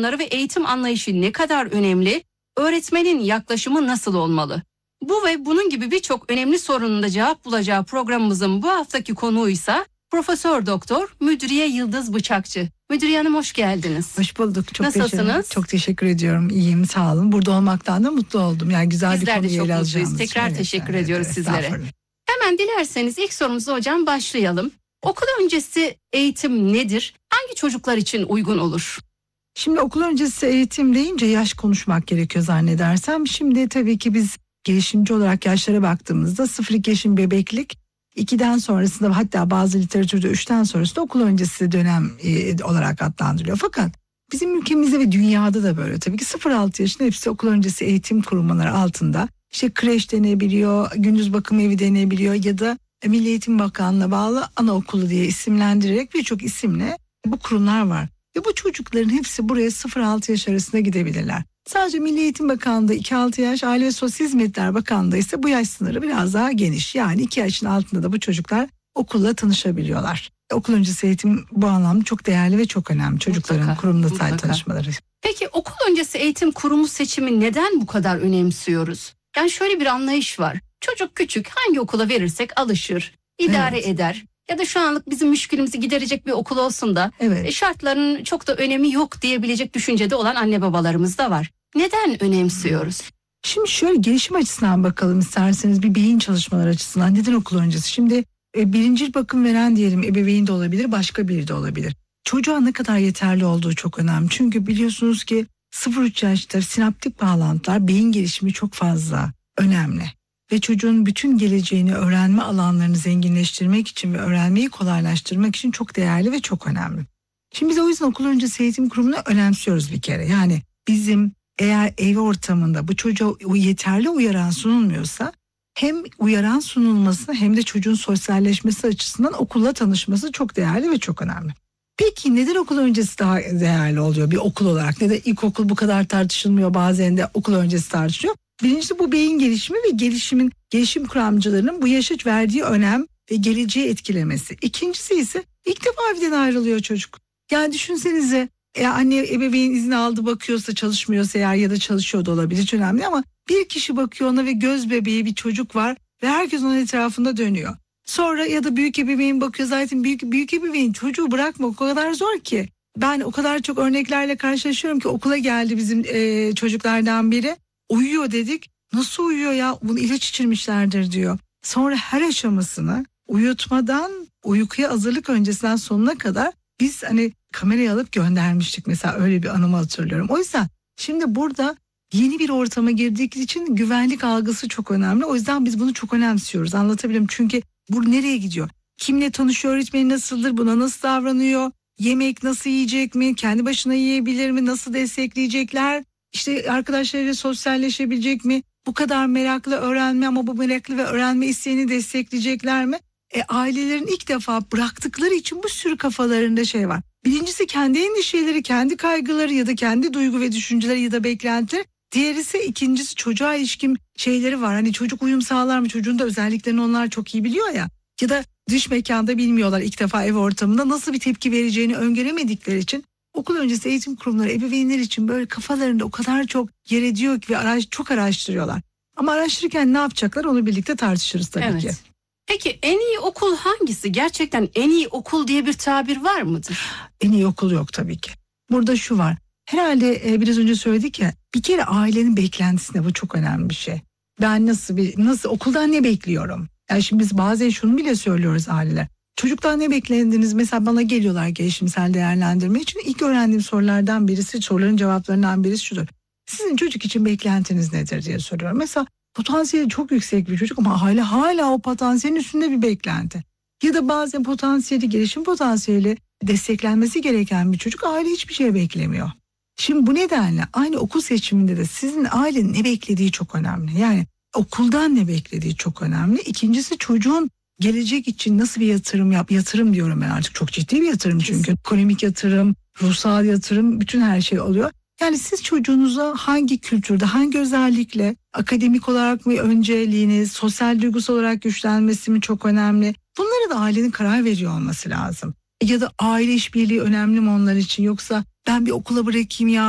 sorunları ve eğitim anlayışı ne kadar önemli? Öğretmenin yaklaşımı nasıl olmalı? Bu ve bunun gibi birçok önemli sorunun da cevap bulacağı programımızın bu haftaki konuğuysa Profesör Doktor Müdüriye Yıldız Bıçakçı. Müdüriye Hanım, hoş geldiniz. Hoş bulduk. Nasılsınız? Çok teşekkür ediyorum. İyiyim, sağ olun. Burada olmaktan da mutlu oldum. Yani güzel Bizler bir de konuyu çok ele mutluyuz. alacağımız Tekrar için. teşekkür ediyoruz sizlere. Estağfurullah. Hemen dilerseniz ilk sorumuza hocam başlayalım. Okul öncesi eğitim nedir? Hangi çocuklar için uygun olur? Şimdi okul öncesi eğitim deyince yaş konuşmak gerekiyor zannedersem. Şimdi tabii ki biz gelişimci olarak yaşlara baktığımızda 0-2 yaşın bebeklik, 2'den sonrasında, hatta bazı literatürde 3'ten sonrasında okul öncesi dönem olarak adlandırılıyor. Fakat bizim ülkemizde ve dünyada da böyle tabii ki 0-6 yaşında hepsi okul öncesi eğitim kurumları altında. İşte kreş denebiliyor, gündüz bakım evi denebiliyor ya da Milli Eğitim Bakanlığı'na bağlı anaokulu diye isimlendirerek birçok isimle bu kurumlar var. Ve bu çocukların hepsi buraya 0-6 yaş arasında gidebilirler. Sadece Milli Eğitim Bakanlığı 2-6 yaş, Aile ve Sosyal Hizmetler Bakanlığı ise bu yaş sınırı biraz daha geniş. Yani 2 yaşın altında da bu çocuklar okulla tanışabiliyorlar. Okul öncesi eğitim bu anlamda çok değerli ve çok önemli. Çocukların kurumla tanışmaları. Peki okul öncesi eğitim kurumu seçimi neden bu kadar önemsiyoruz? Yani şöyle bir anlayış var. Çocuk küçük, hangi okula verirsek alışır, idare eder. Ya da şu anlık bizim müşkülümüzü giderecek bir okul olsun da şartların çok da önemi yok diyebilecek düşüncede olan anne babalarımız da var. Neden önemsiyoruz? Şimdi şöyle gelişim açısından bakalım isterseniz, bir beyin çalışmaları açısından. Neden okul öncesi? Şimdi birincil bakım veren diyelim ebeveyn de olabilir, başka biri de olabilir. Çocuğa ne kadar yeterli olduğu çok önemli. Çünkü biliyorsunuz ki 0-3 yaşta sinaptik bağlantılar, beyin gelişimi çok fazla önemli. Ve çocuğun bütün geleceğini, öğrenme alanlarını zenginleştirmek için ve öğrenmeyi kolaylaştırmak için çok değerli ve çok önemli. Şimdi biz o yüzden okul öncesi eğitim kurumunu önemsiyoruz bir kere. Yani bizim eğer ev ortamında bu çocuğa yeterli uyaran sunulmuyorsa, hem uyaran sunulması hem de çocuğun sosyalleşmesi açısından okulla tanışması çok değerli ve çok önemli. Peki neden okul öncesi daha değerli oluyor bir okul olarak? Neden ilkokul bu kadar tartışılmıyor, bazen de okul öncesi tartışılıyor? Birincisi bu beyin gelişimi ve gelişim kuramcılarının bu yaşa verdiği önem ve geleceği etkilemesi. İkincisi ise ilk defa evden ayrılıyor çocuk. Yani düşünsenize, anne ebeveyn izni aldı, bakıyorsa, çalışmıyorsa eğer, ya da çalışıyor da olabilir, hiç önemli, ama bir kişi bakıyor ona ve göz bebeği bir çocuk var ve herkes onun etrafında dönüyor. Sonra ya da büyük ebeveyn bakıyor, zaten büyük ebeveyn çocuğu bırakmak o kadar zor ki. Ben o kadar çok örneklerle karşılaşıyorum ki, okula geldi bizim çocuklardan biri. Uyuyor dedik. Nasıl uyuyor ya? Bunu ilaç içirmişlerdir diyor. Sonra her aşamasını uyutmadan uykuya hazırlık öncesinden sonuna kadar biz kamerayı alıp göndermiştik. Mesela öyle bir anımı hatırlıyorum. O yüzden şimdi burada yeni bir ortama girdiği için güvenlik algısı çok önemli. O yüzden biz bunu çok önemsiyoruz. Anlatabilirim. Çünkü bu nereye gidiyor? Kimle tanışıyor? Öğretmeni nasıldır? Buna nasıl davranıyor? Yemek nasıl yiyecek mi? Kendi başına yiyebilir mi? Nasıl destekleyecekler? İşte arkadaşlarıyla sosyalleşebilecek mi? Bu kadar meraklı öğrenme, ama bu meraklı ve öğrenme isteğini destekleyecekler mi? Ailelerin ilk defa bıraktıkları için bu sürü kafalarında şey var. Birincisi kendi endişeleri, kendi kaygıları ya da kendi duygu ve düşünceleri ya da beklentileri. İkincisi çocuğa ilişkin şeyleri var. Hani çocuk uyum sağlar mı? Çocuğun da özelliklerini onlar çok iyi biliyor ya. Ya da dış mekanda bilmiyorlar, ilk defa ev ortamında nasıl bir tepki vereceğini öngöremedikleri için okul öncesi eğitim kurumları ebeveynler için böyle kafalarında o kadar çok yer ediyor ki ve çok araştırıyorlar. Ama araştırırken ne yapacaklar onu birlikte tartışırız tabii ki. Peki en iyi okul hangisi? Gerçekten en iyi okul diye bir tabir var mıdır? En iyi okul yok tabii ki. Burada şu var. Herhalde biraz önce söyledik ya, bir kere ailenin beklentisine, bu çok önemli bir şey. Ben nasıl okuldan ne bekliyorum? Yani şimdi biz bazen şunu bile söylüyoruz aileler. Çocuktan ne beklendiniz? Mesela bana geliyorlar gelişimsel değerlendirme için. İlk öğrendiğim sorulardan birisi, soruların cevaplarından birisi şudur. Sizin çocuk için beklentiniz nedir diye soruyorum. Mesela potansiyeli çok yüksek bir çocuk ama hala o potansiyelin üstünde bir beklenti. Ya da bazen gelişim potansiyeli desteklenmesi gereken bir çocuk, aile hiçbir şey beklemiyor. Şimdi bu nedenle aynı okul seçiminde de sizin ailenin ne beklediği çok önemli. Yani okuldan ne beklediği çok önemli. İkincisi çocuğun gelecek için nasıl bir yatırım diyorum ben artık, çok ciddi bir yatırım çünkü. Ekonomik yatırım, ruhsal yatırım, bütün her şey oluyor. Yani siz çocuğunuza hangi kültürde, hangi özellikle, akademik olarak mı önceliğiniz, sosyal duygusal olarak güçlenmesi mi çok önemli? Bunlara da ailenin karar veriyor olması lazım. Ya da aile işbirliği önemli mi onlar için, yoksa ben bir okula bırakayım ya